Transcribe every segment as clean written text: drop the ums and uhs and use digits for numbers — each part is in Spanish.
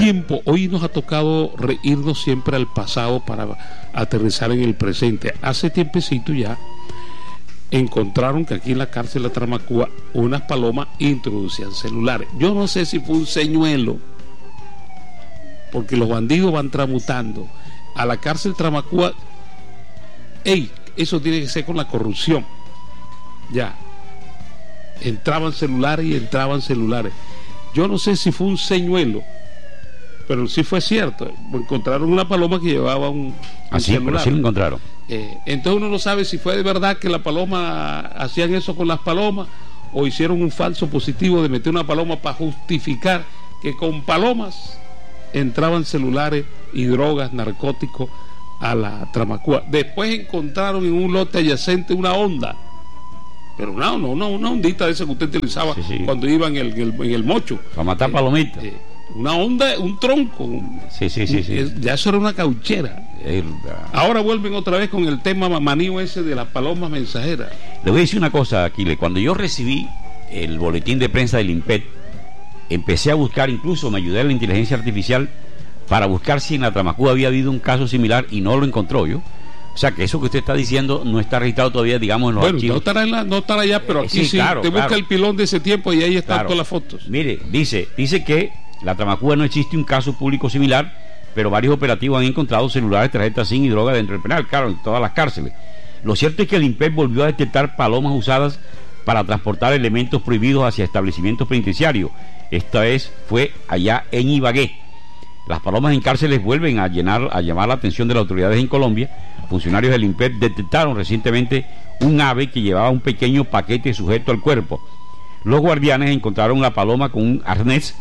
tiempo, hoy nos ha tocado irnos siempre al pasado para aterrizar en el presente. Hace tiempecito ya encontraron que aquí en la cárcel de Tramacúa unas palomas introducían celulares. Yo no sé si fue un señuelo, porque los bandidos van tramutando a la cárcel Tramacúa. Eso tiene que ser con la corrupción. Ya entraban celulares y entraban celulares. Yo no sé si fue un señuelo, pero sí fue cierto. Encontraron una paloma que llevaba un celular. Pero sí lo encontraron. Entonces uno no sabe si fue de verdad que la paloma hacían eso con las palomas, o hicieron un falso positivo de meter una paloma para justificar que con palomas entraban celulares y drogas, narcóticos a la Tramacúa. Después encontraron en un lote adyacente una onda, pero una ondita de esa que usted utilizaba cuando iba en el mocho para matar palomitas. Una onda, un tronco. Sí. Ya eso era una cauchera. Ahora vuelven otra vez con el tema manío ese de las palomas mensajeras. Le voy a decir una cosa, Aquiles. Cuando yo recibí el boletín de prensa del INPET, empecé a buscar, incluso me ayudé a la inteligencia artificial para buscar si en la Tramacúa había habido un caso similar, y no lo encontró yo. O sea que eso que usted está diciendo no está registrado todavía, digamos, en los archivos. No estará allá, pero aquí sí, claro, busca el pilón de ese tiempo y ahí están todas las fotos. Mire, dice que la Tramacúa no existe un caso público similar, pero varios operativos han encontrado celulares, tarjetas SIM y droga dentro del penal, claro, en todas las cárceles. Lo cierto es que el INPEC volvió a detectar palomas usadas para transportar elementos prohibidos hacia establecimientos penitenciarios. Esta vez fue allá en Ibagué. Las palomas en cárceles vuelven a llamar la atención de las autoridades en Colombia. Funcionarios del INPEC detectaron recientemente un ave que llevaba un pequeño paquete sujeto al cuerpo. Los guardianes encontraron la paloma con un arnés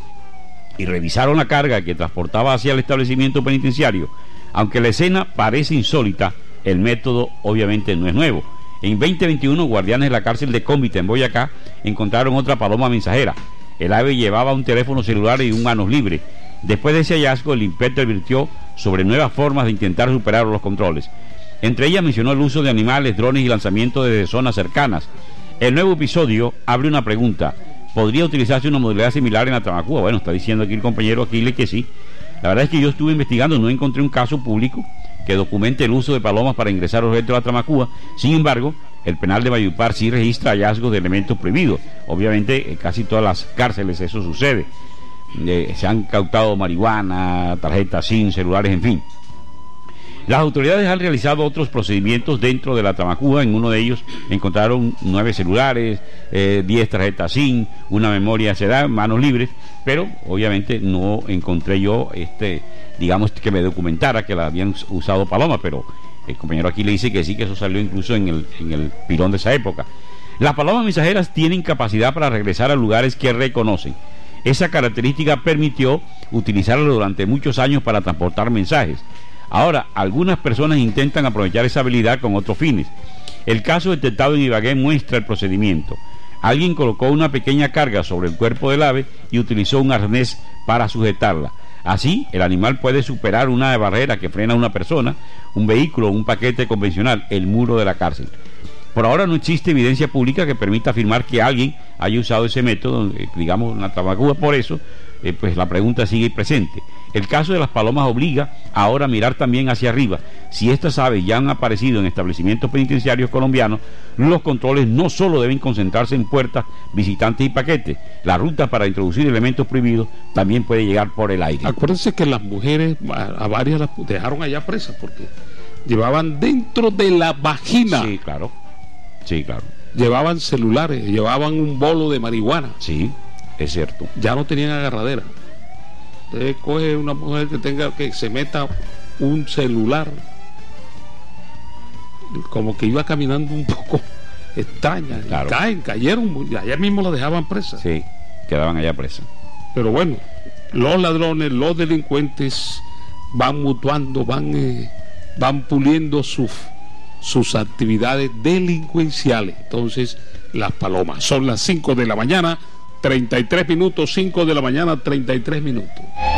y revisaron la carga que transportaba hacia el establecimiento penitenciario. Aunque la escena parece insólita, el método obviamente no es nuevo. En 2021, guardianes de la cárcel de Cómbita en Boyacá encontraron otra paloma mensajera. El ave llevaba un teléfono celular y un manos libres. Después de ese hallazgo, el INPEC advirtió sobre nuevas formas de intentar superar los controles. Entre ellas mencionó el uso de animales, drones y lanzamiento desde zonas cercanas. El nuevo episodio abre una pregunta: ¿podría utilizarse una modalidad similar en la Tramacúa? Bueno, está diciendo aquí el compañero Aquiles que sí. La verdad es que yo estuve investigando, no encontré un caso público que documente el uso de palomas para ingresar objetos a la Tramacúa. Sin embargo, el penal de Valledupar sí registra hallazgos de elementos prohibidos. Obviamente, en casi todas las cárceles eso sucede. Se han cautado marihuana, tarjetas SIM, celulares, en fin. Las autoridades han realizado otros procedimientos dentro de la Tramacúa. En uno de ellos encontraron 9 celulares, 10 tarjetas SIM, una memoria CD, manos libres, pero obviamente no encontré yo digamos, que me documentara que la habían usado palomas, pero el compañero aquí le dice que sí, que eso salió incluso en el pilón de esa época. Las palomas mensajeras tienen capacidad para regresar a lugares que reconocen. Esa característica permitió utilizarlo durante muchos años para transportar mensajes. Ahora, algunas personas intentan aprovechar esa habilidad con otros fines. El caso detectado en Ibagué muestra el procedimiento. Alguien colocó una pequeña carga sobre el cuerpo del ave y utilizó un arnés para sujetarla. Así, el animal puede superar una barrera que frena a una persona, un vehículo o un paquete convencional, el muro de la cárcel. Por ahora no existe evidencia pública que permita afirmar que alguien haya usado ese método, digamos, en la Tramacúa. Por eso, pues la pregunta sigue presente. El caso de las palomas obliga ahora a mirar también hacia arriba. Si estas aves ya han aparecido en establecimientos penitenciarios colombianos, los controles no solo deben concentrarse en puertas, visitantes y paquetes. La ruta para introducir elementos prohibidos también puede llegar por el aire. Acuérdense que las mujeres, a varias las dejaron allá presas porque llevaban dentro de la vagina. Sí, claro. Llevaban celulares, llevaban un bolo de marihuana. Sí, es cierto. Ya no tenían agarradera. Usted coge una mujer que se meta un celular, como que iba caminando un poco extraña, claro. Cayeron, allá mismo la dejaban presa. Sí, quedaban allá presas. Pero bueno, los ladrones, los delincuentes van mutuando, van puliendo sus actividades delincuenciales. Entonces, las palomas. Son las 5 de la mañana, 33 minutos, 5 de la mañana, 33 minutos.